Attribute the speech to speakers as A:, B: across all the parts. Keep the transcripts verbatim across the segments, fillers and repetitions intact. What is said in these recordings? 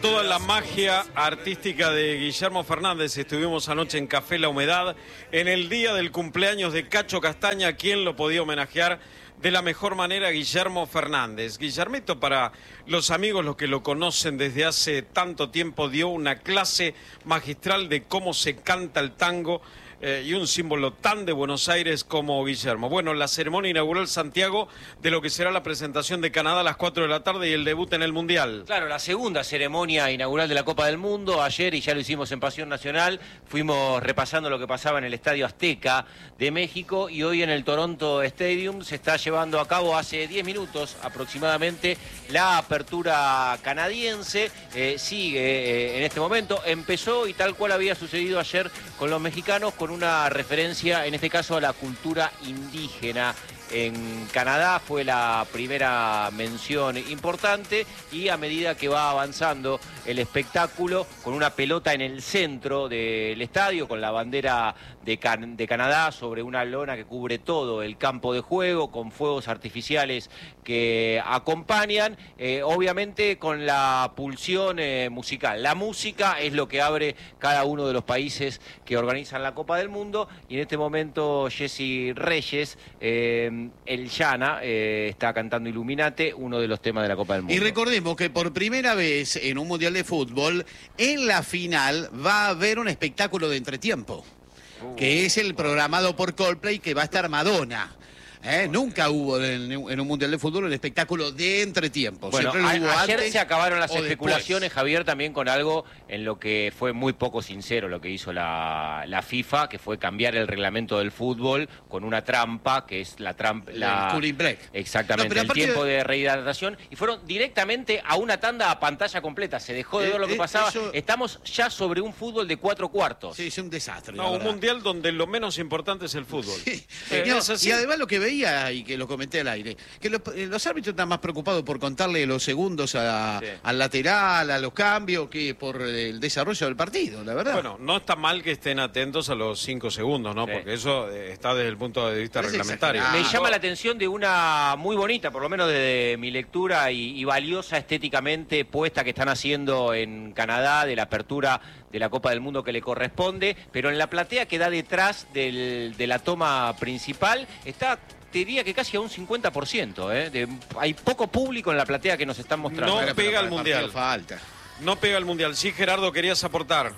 A: Toda la magia artística de Guillermo Fernández. Estuvimos anoche en Café La Humedad, en el día del cumpleaños de Cacho Castaña. ¿Quién lo podía homenajear de la mejor manera? Guillermo Fernández. Guillermito, para los amigos, los que lo conocen desde hace tanto tiempo, dio una clase magistral de cómo se canta el tango. Eh, y un símbolo tan de Buenos Aires como Guillermo. Bueno, la ceremonia inaugural, Santiago, de lo que será la presentación de Canadá a las cuatro de la tarde y el debut en el Mundial.
B: Claro, la segunda ceremonia inaugural de la Copa del Mundo. Ayer, y ya lo hicimos en Pasión Nacional, fuimos repasando lo que pasaba en el Estadio Azteca de México, y hoy en el Toronto Stadium se está llevando a cabo hace diez minutos aproximadamente la apertura canadiense. Eh, sigue eh, en este momento, empezó y tal cual había sucedido ayer con los mexicanos, con una referencia, en este caso, a la cultura indígena. En Canadá fue la primera mención importante, y a medida que va avanzando el espectáculo, con una pelota en el centro del estadio, con la bandera de, Can de Canadá sobre una lona que cubre todo el campo de juego, con fuegos artificiales que acompañan, eh, obviamente con la pulsión eh, musical. La música es lo que abre cada uno de los países que organizan la Copa del Mundo, y en este momento Jessy Reyes, eh, el Llana, eh, está cantando Illuminate, uno de los temas de la Copa del Mundo.
C: Y recordemos que por primera vez en un Mundial de Fútbol, en la final va a haber un espectáculo de entretiempo, uh, que es el programado por Coldplay, que va a estar Madonna. ¿Eh? Nunca hubo en, en un Mundial de Fútbol un espectáculo de entretiempo.
B: Bueno,
C: Siempre lo hubo
B: a, ayer
C: antes
B: se acabaron las
C: o
B: especulaciones,
C: después.
B: Javier, también con algo en lo que fue muy poco sincero lo que hizo la, la FIFA, que fue cambiar el reglamento del fútbol con una trampa, que es la trampa... La...
C: El cooling break.
B: Exactamente,
C: No,
B: el
C: aparte...
B: tiempo de rehidratación, y fueron directamente a una tanda a pantalla completa. Se dejó de ver lo que
C: eh,
B: pasaba.
C: eso...
B: Estamos ya sobre un fútbol de cuatro cuartos.
C: Sí, es un desastre.
A: No, un mundial donde lo menos importante es el fútbol.
C: Sí.
A: Eh,
C: No,
A: es así.
C: y además lo que veía, y que lo comenté al aire, que los, los árbitros están más preocupados por contarle los segundos a,
B: sí.
C: al lateral, a los cambios, que por el desarrollo del partido, la verdad.
A: Bueno, no está mal que estén atentos a los cinco segundos, ¿no?
B: Sí.
A: Porque eso eh, está desde el punto de vista
C: Es
A: reglamentario.
C: exagerado.
B: Me llama la atención de una muy bonita, por lo menos desde mi lectura, y, y valiosa estéticamente puesta que están haciendo en Canadá, de la apertura de la Copa del Mundo que le corresponde, pero en la platea que da detrás del, de la toma principal está... te diría que casi a un cincuenta por ciento, ¿eh? De, hay poco público en la platea que nos están mostrando.
A: No
C: Pero
A: pega
C: para
A: al
C: el
A: Mundial.
C: partido falta.
A: No pega el Mundial. Sí, Gerardo, querías aportar.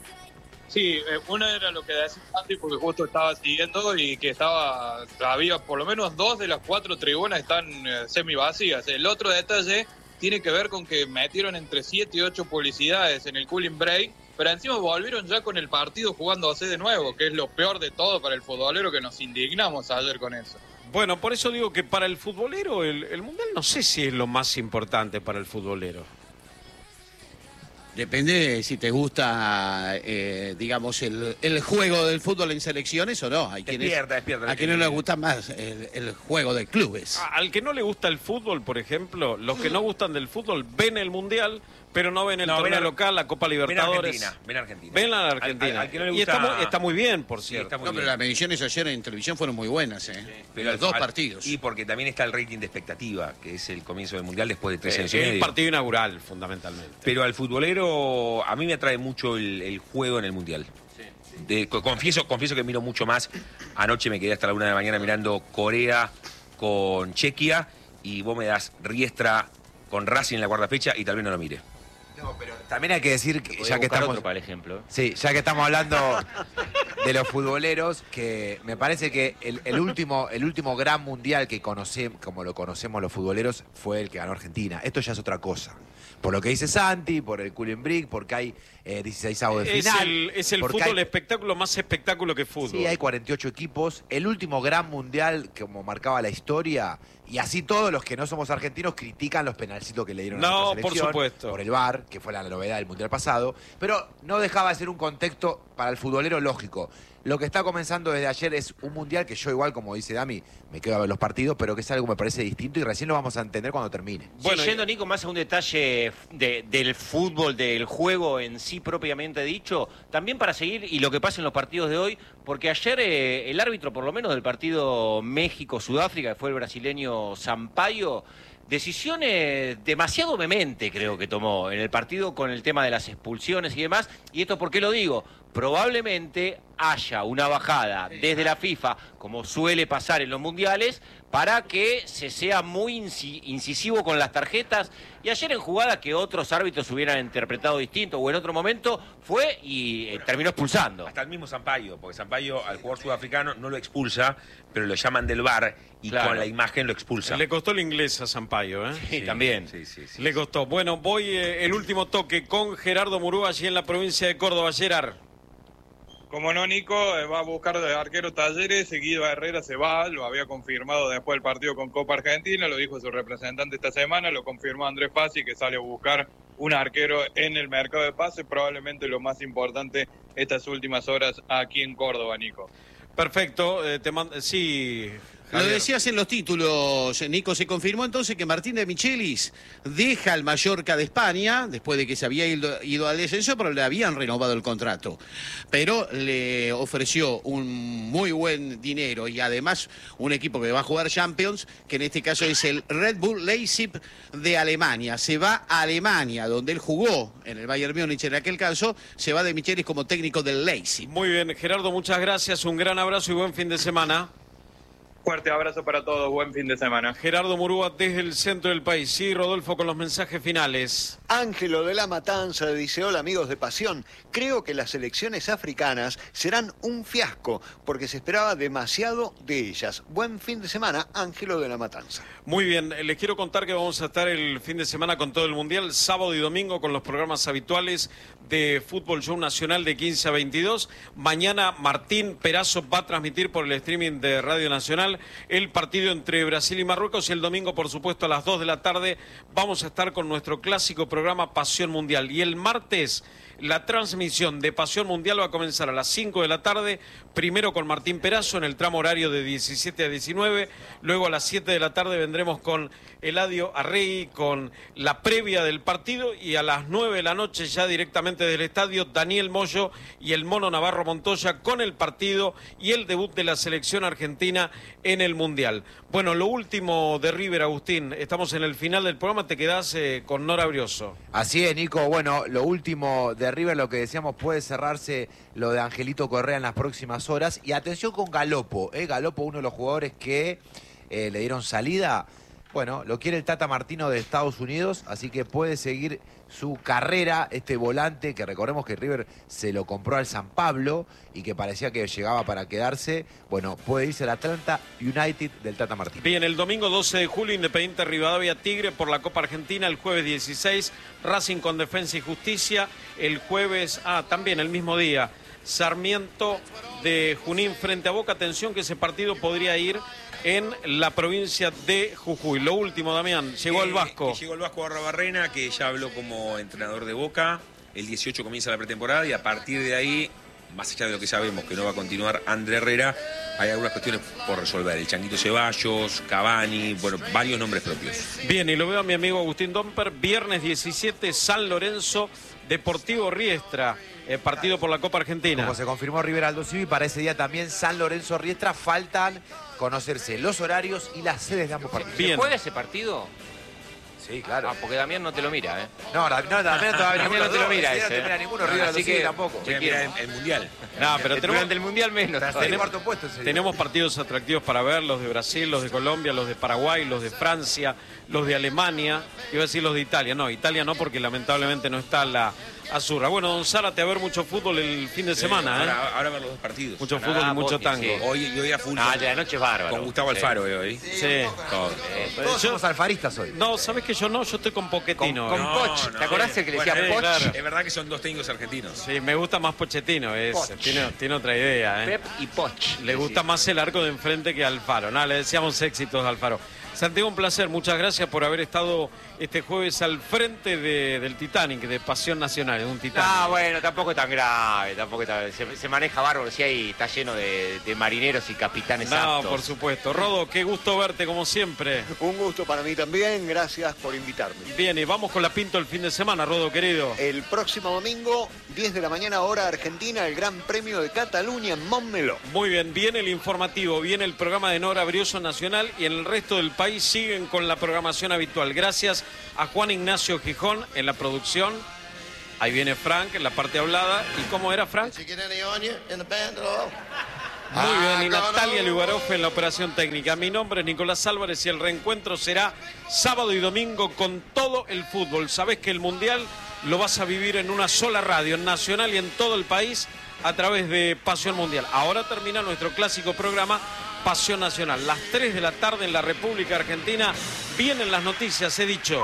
D: Sí, eh, uno era lo que decía antes, porque justo estaba siguiendo, y que estaba, había por lo menos dos de las cuatro tribunas están eh, semi vacías. El otro detalle tiene que ver con que metieron entre siete y ocho publicidades en el cooling break, pero encima volvieron ya con el partido jugándose de nuevo, que es lo peor de todo para el futbolero, que nos indignamos ayer con eso.
A: Bueno, por eso digo que para el futbolero, el, el Mundial no sé si es lo más importante para el futbolero.
C: Depende de si te gusta, eh, digamos, el, el juego del fútbol en selecciones o no. Hay quienes,
E: Despierta, despierta.
C: a quienes les gusta más el, el juego de clubes.
A: A- Al que no le gusta el fútbol, por ejemplo, los que no gustan del fútbol ven el Mundial, pero no ven el
E: No,
A: torneo
E: ven a-
A: local, la Copa
E: Ven
A: Libertadores.
E: Argentina, ven Argentina.
A: Ven a la
E: Al-
A: Argentina.
E: al- al que no le
A: Y
E: gusta-
A: está muy, está muy bien, por
E: Sí,
A: cierto.
E: está muy
C: No,
E: bien.
C: pero las mediciones ayer en televisión fueron muy buenas, ¿eh?
E: Pero
C: Los
E: al-
C: dos
E: al-
C: partidos.
E: Y porque también está el rating de expectativa, que es el comienzo del Mundial después de tres
A: Eh,
E: años y
A: es el
E: medio.
A: partido inaugural, fundamentalmente.
E: Pero al futbolero, a mí me atrae mucho el, el juego en el Mundial. De- co- confieso, confieso que miro mucho más. Anoche me quedé hasta la una de la mañana mirando Corea con Chequia, y vos me das Riestra con Racing en la cuarta fecha y tal vez no lo mire.
F: No, pero también hay que decir que
B: Podría
F: ya que
B: buscar
F: estamos
B: otro para el ejemplo, ¿eh?
F: sí, ya que estamos hablando de los futboleros, que me parece que el, el último el último gran mundial que conocemos, como lo conocemos los futboleros, fue el que ganó Argentina. Esto ya es otra cosa. Por lo que dice Santi, por el cooling break, porque hay eh, dieciseisavos de
A: Es
F: final.
A: el, es el
F: porque
A: fútbol
F: hay-
A: espectáculo más espectáculo que fútbol.
F: Sí, hay cuarenta y ocho equipos. El último gran mundial, como marcaba la historia, y así todos los que no somos argentinos critican los penalcitos que le dieron a
A: No,
F: nuestra
A: por
F: selección,
A: supuesto.
F: por el V A R, que fue la novedad del mundial pasado, pero no dejaba de ser un contexto para el futbolero lógico. Lo que está comenzando desde ayer es un mundial que yo, igual, como dice Dami, me quedo a ver los partidos, pero que es algo que me parece distinto y recién lo vamos a entender cuando termine.
A: Bueno,
B: Sí, yendo, Nico, más a un detalle de- del fútbol, del juego en sí propiamente dicho, también para seguir y lo que pasa en los partidos de hoy, porque ayer eh, el árbitro, por lo menos del partido México-Sudáfrica, que fue el brasileño Sampaio, decisiones demasiado vehemente creo que tomó en el partido con el tema de las expulsiones y demás. ¿Y esto por qué lo digo? Probablemente haya una bajada desde la FIFA, como suele pasar en los mundiales, para que se sea muy incisivo con las tarjetas. Y ayer en jugadas que otros árbitros hubieran interpretado distinto o en otro momento fue y eh, terminó expulsando.
E: Hasta el mismo Sampaio, porque Sampaio al jugador sudafricano no lo expulsa, pero lo llaman del V A R y
B: Claro.
E: con la imagen lo expulsa.
A: Le costó el inglés a Sampaio, ¿eh?
B: Sí, también.
E: Sí, sí, sí.
A: Le costó. Bueno, voy eh, el último toque con Gerardo Murúa allí en la provincia de Córdoba. Gerard.
D: Como no, Nico, eh, va a buscar de arquero Talleres, seguido a Herrera se va, lo había confirmado después del partido con Copa Argentina, lo dijo su representante esta semana, lo confirmó Andrés Pazzi, que sale a buscar un arquero en el mercado de pases, probablemente lo más importante estas últimas horas aquí en Córdoba, Nico.
A: Perfecto. Eh, te mand- sí,
C: Lo
A: Javier.
C: decías en los títulos, Nico, se confirmó entonces que Martín de Michelis deja al Mallorca de España, después de que se había ido, ido al descenso, pero le habían renovado el contrato. Pero le ofreció un muy buen dinero y además un equipo que va a jugar Champions, que en este caso es el Red Bull Leipzig de Alemania. Se va a Alemania, donde él jugó en el Bayern Múnich en aquel caso, se va de Michelis como técnico del Leipzig.
A: Muy bien, Gerardo, muchas gracias. Un gran abrazo y buen fin de semana.
D: Fuerte abrazo para todos, buen fin de semana.
A: Gerardo Murúa desde el centro del país. Sí, Rodolfo, con los mensajes finales.
G: Ángelo de la Matanza dice: hola amigos de Pasión, creo que las elecciones africanas serán un fiasco porque se esperaba demasiado de ellas. Buen fin de semana, Ángelo de la Matanza.
A: Muy bien, les quiero contar que vamos a estar el fin de semana con todo el Mundial, sábado y domingo con los programas habituales de Fútbol Show Nacional de quince a veintidós. Mañana Martín Perazo va a transmitir por el streaming de Radio Nacional el partido entre Brasil y Marruecos y el domingo, por supuesto, a las dos de la tarde vamos a estar con nuestro clásico programa Pasión Mundial. Y el martes la transmisión de Pasión Mundial va a comenzar a las cinco de la tarde, primero con Martín Perazo en el tramo horario de diecisiete a diecinueve, luego a las siete de la tarde vendremos con Eladio Arregui con la previa del partido y a las nueve de la noche ya directamente del estadio Daniel Moyo y el Mono Navarro Montoya con el partido y el debut de la selección argentina en el Mundial. Bueno, lo último de River, Agustín, estamos en el final del programa, te quedás eh, con Nora Brioso.
F: Así es, Nico. Bueno, lo último de River, lo que decíamos, puede cerrarse lo de Angelito Correa en las próximas horas. Y atención con Galopo, ¿eh? Galopo, uno de los jugadores que eh, le dieron salida. Bueno, lo quiere el Tata Martino de Estados Unidos, así que puede seguir su carrera, este volante, que recordemos que River se lo compró al San Pablo y que parecía que llegaba para quedarse. Bueno, puede irse al Atlanta United del Tata Martino.
A: Bien, el domingo doce de julio, Independiente Rivadavia Tigre por la Copa Argentina. El jueves dieciséis, Racing con Defensa y Justicia. El jueves, ah, también el mismo día, Sarmiento de Junín frente a Boca. Atención que ese partido podría ir en la provincia de Jujuy. Lo último, Damián, llegó el Vasco.
E: Que llegó el Vasco Barrabarrena, que ya habló como entrenador de Boca. El dieciocho comienza la pretemporada y a partir de ahí, más allá de lo que sabemos que no va a continuar André Herrera, hay algunas cuestiones por resolver. El Changuito Ceballos, Cavani, bueno, varios nombres propios.
A: Bien, y lo veo a mi amigo Agustín Domper. Viernes diecisiete, San Lorenzo, Deportivo Riestra, eh, partido por la Copa Argentina.
F: Como se confirmó River Aldo Civi, para ese día también San Lorenzo Riestra. Faltan conocerse los horarios y las sedes de ambos partidos.
A: Bien.
B: ¿Se juega ese partido?
F: Sí, claro.
B: Ah, porque Damián no te lo mira, ¿eh?
F: No, no, no, también todavía
B: Damián no te lo mira
F: no
B: ese,
F: te mira
B: ¿eh?
F: ninguno,
B: No,
F: River Aldo
B: así
F: Civi
B: que-
F: tampoco.
E: Voy a mirar el, el Mundial.
A: No, pero tenemos,
B: Durante el Mundial menos.
F: Hasta el
A: tenemos-
F: cuarto puesto sería.
A: tenemos partidos atractivos para ver, los de Brasil, los de Colombia, los de Paraguay, los de Francia, los de Alemania, iba a decir los de Italia. No, Italia no, porque lamentablemente no está la Azurra. Bueno, don Zárate, a ver mucho fútbol el fin de semana, ¿eh?
E: Ahora, ahora ver los dos partidos.
A: Mucho
B: Canadá,
A: fútbol y mucho
B: Boca,
A: tango.
B: sí.
E: Hoy, y hoy a full.
B: Ah,
E: con-
B: de la noche es bárbaro.
E: Con Gustavo
B: Sí.
E: Alfaro eh, hoy.
A: Sí.
E: Todo.
F: Todos
A: Yo-
F: somos alfaristas hoy.
A: No, ¿sabes que yo no? Yo estoy con Pochettino.
B: Con-
A: ¿eh?
B: con Poch. ¿Te acordás el que le
E: Bueno,
B: decía
A: sí,
B: Poch?
A: claro.
E: Es verdad que son dos técnicos argentinos.
A: Sí, me gusta más Pochettino, es,
B: Poch.
A: tiene, tiene otra idea, ¿eh?
B: Pep y Poch.
A: Le gusta más el arco de enfrente que Alfaro. No, le deseamos éxitos a Alfaro. Santiago, un placer. Muchas gracias por haber estado este jueves al frente de- del Titanic, de Pasión Nacional, de un Titanic.
B: Ah, bueno, tampoco es tan grave, tampoco es tan- se, se maneja bárbaro, si hay, está lleno de, de marineros y capitanes
A: No,
B: aptos.
A: por supuesto. Rodo, qué gusto verte como siempre.
G: Un gusto para mí también, gracias por invitarme.
A: Bien, y vamos con la Pinto el fin de semana, Rodo, querido.
G: El próximo domingo, diez de la mañana, hora argentina, el Gran Premio de Cataluña en Montmeló.
A: Muy bien, viene el informativo, viene el programa de Nora Brioso Nacional y en el resto del país país siguen con la programación habitual. Gracias a Juan Ignacio Gijón en la producción. Ahí viene Frank en la parte hablada. ¿Y cómo era, Frank? Muy bien, y Natalia Lugaroff en la operación técnica. Mi nombre es Nicolás Álvarez y el reencuentro será sábado y domingo con todo el fútbol. Sabés que el Mundial lo vas a vivir en una sola radio, en Nacional y en todo el país, a través de Pasión Mundial. Ahora termina nuestro clásico programa Pasión Nacional. Las tres de la tarde en la República Argentina. Vienen las noticias, he dicho.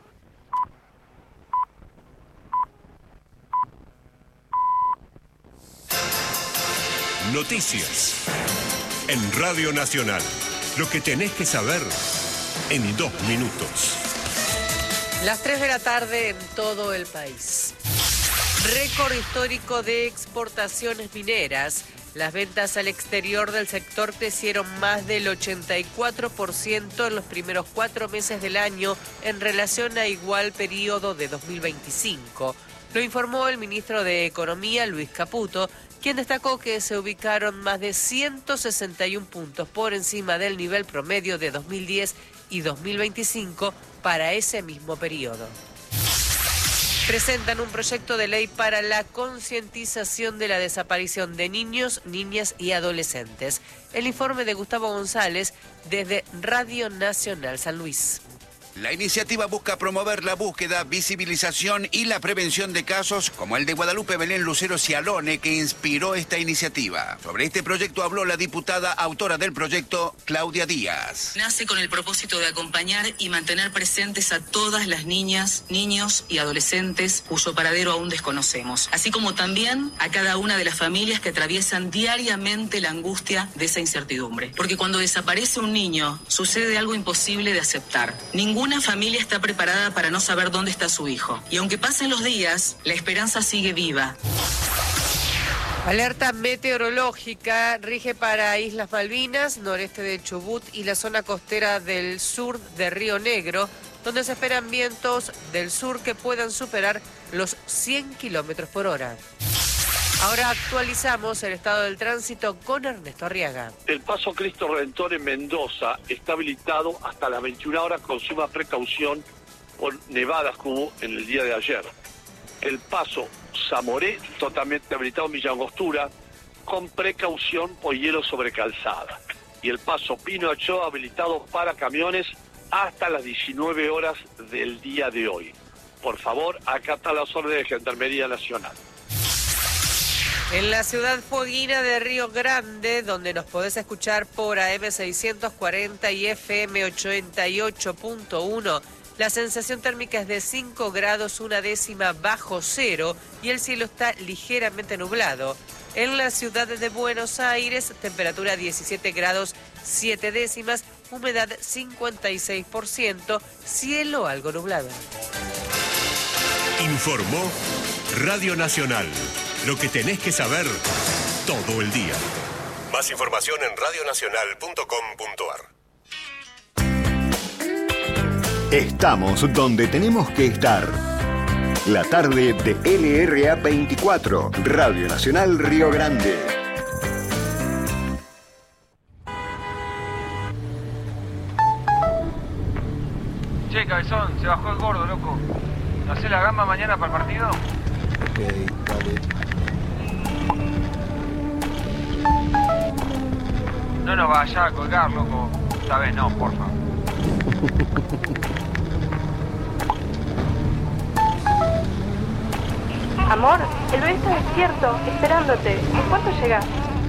H: Noticias en Radio Nacional. Lo que tenés que saber en dos minutos.
I: Las tres de la tarde en todo el país. Récord histórico de exportaciones mineras. Las ventas al exterior del sector crecieron más del ochenta y cuatro por ciento en los primeros cuatro meses del año en relación a igual periodo de dos mil veinticinco. Lo informó el ministro de Economía, Luis Caputo, quien destacó que se ubicaron más de ciento sesenta y uno puntos por encima del nivel promedio de dos mil diez y dos mil veinticinco para ese mismo periodo. Presentan un proyecto de ley para la concientización de la desaparición de niños, niñas y adolescentes. El informe de Gustavo González desde Radio Nacional San Luis.
J: La iniciativa busca promover la búsqueda, visibilización y la prevención de casos como el de Guadalupe Belén Lucero Cialone, que inspiró esta iniciativa. Sobre este proyecto habló la diputada autora del proyecto, Claudia Díaz.
K: Nace con el propósito de acompañar y mantener presentes a todas las niñas, niños y adolescentes cuyo paradero aún desconocemos, así como también a cada una de las familias que atraviesan diariamente la angustia de esa incertidumbre. Porque cuando desaparece un niño, sucede algo imposible de aceptar. Ningún Ninguna familia está preparada para no saber dónde está su hijo. Y aunque pasen los días, la esperanza sigue viva.
I: Alerta meteorológica rige para Islas Malvinas, noreste de Chubut y la zona costera del sur de Río Negro, donde se esperan vientos del sur que puedan superar los cien kilómetros por hora. Ahora actualizamos el estado del tránsito con Ernesto Arriaga.
L: El paso Cristo Redentor en Mendoza está habilitado hasta las veintiuna horas con suma precaución por nevadas que hubo en el día de ayer. El paso Zamoré totalmente habilitado en Villa Angostura con precaución por hielo sobre calzada. Y el paso Pino Ochoa habilitado para camiones hasta las diecinueve horas del día de hoy. Por favor, acata las órdenes de Gendarmería Nacional.
I: En la ciudad fueguina de Río Grande, donde nos podés escuchar por A M seiscientos cuarenta y F M ochenta y ocho punto uno, la sensación térmica es de cinco grados una décima bajo cero y el cielo está ligeramente nublado. En la ciudad de Buenos Aires, temperatura diecisiete grados siete décimas, humedad cincuenta y seis por ciento, cielo algo nublado.
H: Informó Radio Nacional. Lo que tenés que saber todo el día. Más información en radio nacional punto com punto a r.
G: Estamos donde tenemos que estar. La tarde de L R A veinticuatro, Radio Nacional Río Grande.
M: Che, cabezón, se bajó el gordo, loco. ¿Hacés la gamba mañana para el partido?
N: Ok, dale.
M: No nos vayas a colgar, loco. Esta vez no, porfa.
O: Amor, el bebé está despierto, esperándote. ¿En cuánto llegás?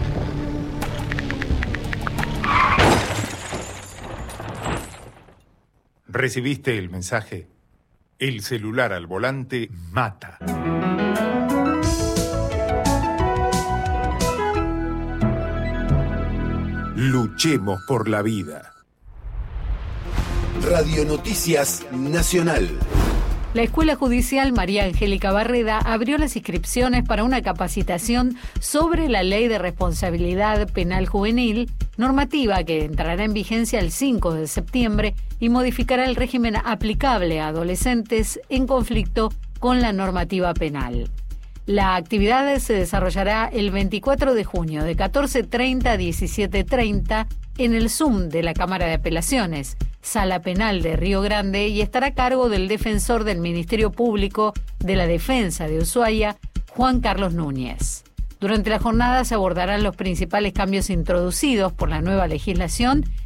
P: ¿Recibiste el mensaje? El celular al volante mata. Luchemos por la vida.
H: Radio Noticias Nacional.
Q: La Escuela Judicial María Angélica Barreda abrió las inscripciones para una capacitación sobre la Ley de Responsabilidad Penal Juvenil, normativa que entrará en vigencia el cinco de septiembre y modificará el régimen aplicable a adolescentes en conflicto con la normativa penal. La actividad se desarrollará el veinticuatro de junio de catorce treinta a diecisiete treinta en el Zoom de la Cámara de Apelaciones. Sala Penal de Río Grande y estará a cargo del defensor del Ministerio Público de la Defensa de Ushuaia, Juan Carlos Núñez. Durante la jornada se abordarán los principales cambios introducidos por la nueva legislación